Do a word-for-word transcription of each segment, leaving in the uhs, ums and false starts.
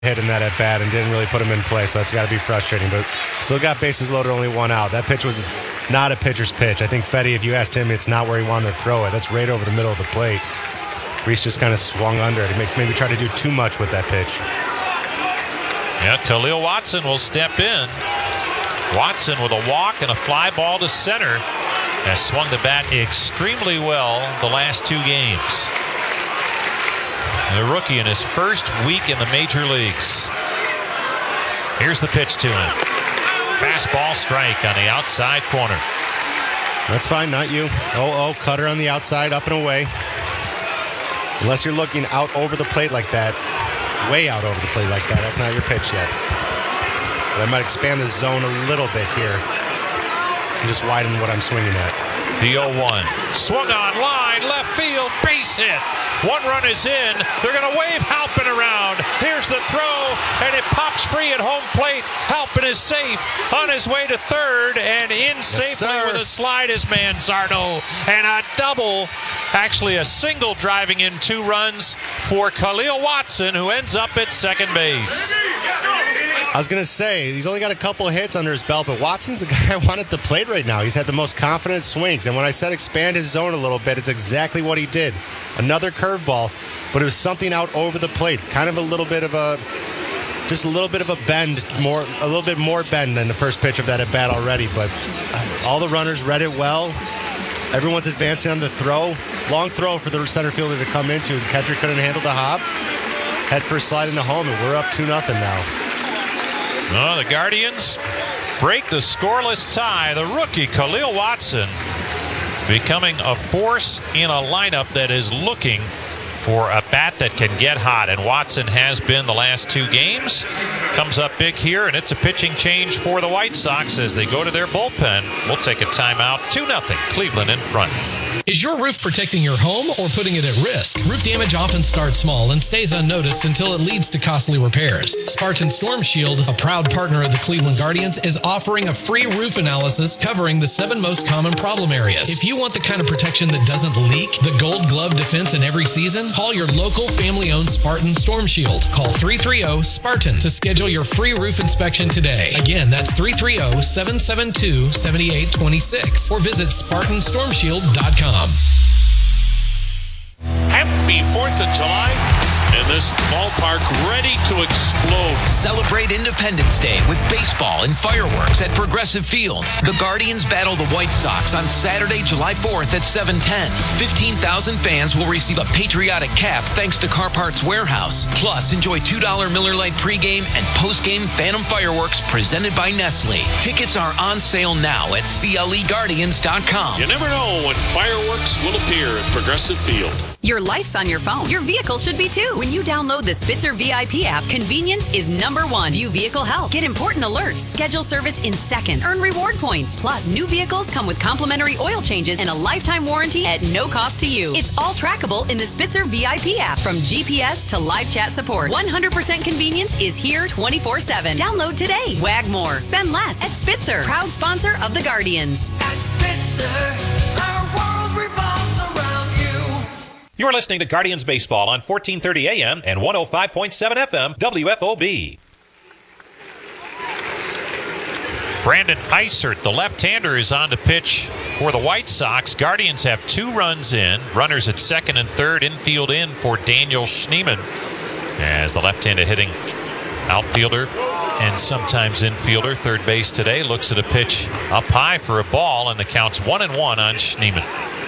hit in that at bat and didn't really put him in play, so that's got to be frustrating. But still got bases loaded, only one out. That pitch was not a pitcher's pitch. I think Fedde, if you asked him, it's not where he wanted to throw it. That's right over the middle of the plate. Reese just kind of swung under it. He maybe tried to do too much with that pitch. Yeah, Khalil Watson will step in. Watson with a walk and a fly ball to center has swung the bat extremely well the last two games. The rookie in his first week in the major leagues. Here's the pitch to him. Fastball strike on the outside corner. That's fine, not you. Oh, oh, cutter on the outside, up and away. Unless you're looking out over the plate like that, way out over the plate like that, that's not your pitch yet. But I might expand the zone a little bit here and just widen what I'm swinging at. The oh one. Swung on line, left field, base hit. One run is in. They're going to wave Halpin around. Here's the throw, and it pops free at home plate. Halpin is safe on his way to third, and in yes, safely sir. with a slide is Manzardo. And a double, actually a single driving in two runs for Khalil Watson, who ends up at second base. I was going to say, he's only got a couple of hits under his belt, but Watson's the guy I want at the plate right now. He's had the most confident swings, and when I said expand his zone a little bit, it's exactly what he did. Another curveball, but it was something out over the plate. Kind of a little bit of a, just a little bit of a bend, more, a little bit more bend than the first pitch of that at bat already, but all the runners read it well. Everyone's advancing on the throw. Long throw for the center fielder to come into. The catcher couldn't handle the hop. Head first slide into home, and we're up two nothing now. Oh, the Guardians break the scoreless tie. The rookie, Khalil Watson, becoming a force in a lineup that is looking for a bat that can get hot. And Watson has been the last two games. Comes up big here, and it's a pitching change for the White Sox as they go to their bullpen. We'll take a timeout. two nothing, Cleveland in front. Is your roof protecting your home or putting it at risk? Roof damage often starts small and stays unnoticed until it leads to costly repairs. Spartan Storm Shield, a proud partner of the Cleveland Guardians, is offering a free roof analysis covering the seven most common problem areas. If you want the kind of protection that doesn't leak, the gold glove defense in every season, call your local family-owned Spartan Storm Shield. Call three three zero SPARTAN to schedule your free roof inspection today. Again, that's three three zero, seven seven two, seven eight two six or visit Spartan Storm Shield dot com. Happy fourth of July, and this ballpark ready to explode. Celebrate Independence Day with baseball and fireworks at Progressive Field. The Guardians battle the White Sox on Saturday, July fourth at seven ten. fifteen thousand fans will receive a patriotic cap thanks to Car Parts Warehouse. Plus, enjoy two dollars Miller Lite pregame and postgame Phantom fireworks presented by Nestle. Tickets are on sale now at C L E Guardians dot com. You never know when fireworks will appear at Progressive Field. Your life's on your phone. Your vehicle should be too. When you download the Spitzer V I P app, convenience is number one. View vehicle health. Get important alerts. Schedule service in seconds. Earn reward points. Plus, new vehicles come with complimentary oil changes and a lifetime warranty at no cost to you. It's all trackable in the Spitzer V I P app. From G P S to live chat support, one hundred percent convenience is here twenty-four seven. Download today. Wag more. Spend less at Spitzer. Proud sponsor of the Guardians. At Spitzer, our world revolves around you. You're listening to Guardians Baseball on fourteen thirty A M and one oh five point seven F M W F O B. Brandon Eisert, the left-hander, is on to pitch for the White Sox. Guardians have two runs in. Runners at second and third. Infield in for Daniel Schneemann. As the left-handed hitting outfielder and sometimes infielder, third base today, looks at a pitch up high for a ball, and the count's one and one on Schneemann.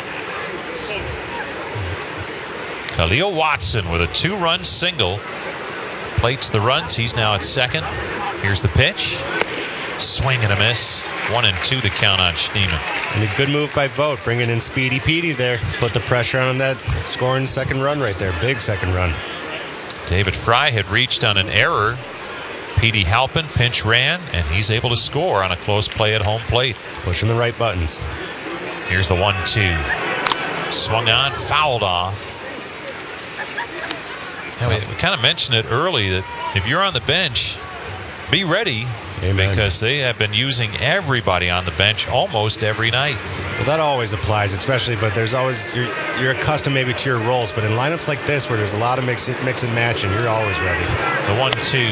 Khalil Watson with a two-run single. Plates the runs. He's now at second. Here's the pitch. Swing and a miss. One and two to count on Schneemann. And a good move by Vogt, bringing in Speedy Petey there. Put the pressure on that scoring second run right there. Big second run. David Fry had reached on an error. Petey Halpin pinch ran, and he's able to score on a close play at home plate. Pushing the right buttons. Here's the one two. Swung on, fouled off. And we, we kind of mentioned it early that if you're on the bench, be ready. Amen. Because they have been using everybody on the bench almost every night. Well, that always applies, especially, but there's always, you're, you're accustomed maybe to your roles, but in lineups like this where there's a lot of mix, mix and match, and you're always ready. The one two